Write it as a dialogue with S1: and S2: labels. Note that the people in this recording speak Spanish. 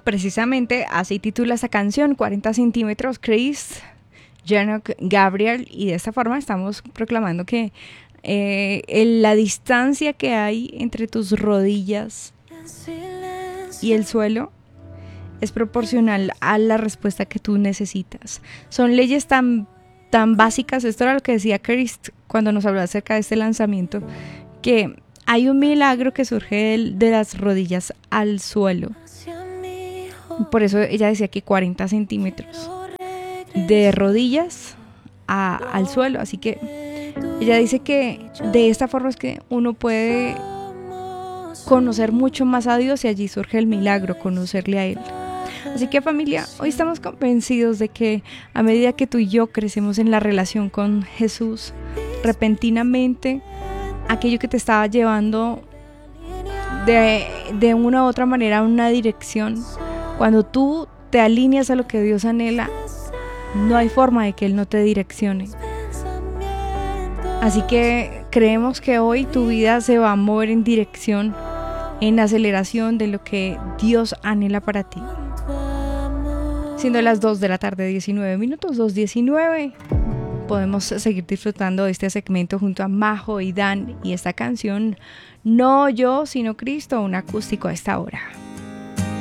S1: precisamente así titula esta canción, 40 centímetros, Chris, Janoc, Gabriel, y de esta forma estamos proclamando que la distancia que hay entre tus rodillas y el suelo es proporcional a la respuesta que tú necesitas. Son leyes tan básicas. Esto era lo que decía Chris cuando nos habló acerca de este lanzamiento, que hay un milagro que surge de las rodillas al suelo. Por eso ella decía que 40 centímetros de rodillas al suelo. Así que ella dice que de esta forma es que uno puede conocer mucho más a Dios, y allí surge el milagro, conocerle a Él. Así que, familia, hoy estamos convencidos de que a medida que tú y yo crecemos en la relación con Jesús, repentinamente aquello que te estaba llevando de una u otra manera a una dirección, cuando tú te alineas a lo que Dios anhela, no hay forma de que Él no te direccione. Así que creemos que hoy tu vida se va a mover en dirección, en aceleración de lo que Dios anhela para ti. Siendo las 2 de la tarde, 19 minutos, 2:19, podemos seguir disfrutando de este segmento junto a Majo y Dan y esta canción, No yo, sino Cristo, un acústico a esta hora.